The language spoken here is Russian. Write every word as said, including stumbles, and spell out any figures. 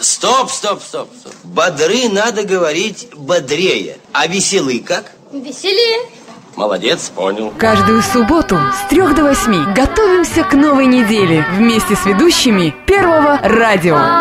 Стоп, стоп, стоп, стоп. Бодры надо говорить бодрее. А веселый как? Веселее. Молодец, понял. Каждую субботу с трех до восьми готовимся к новой неделе вместе с ведущими Первого радио.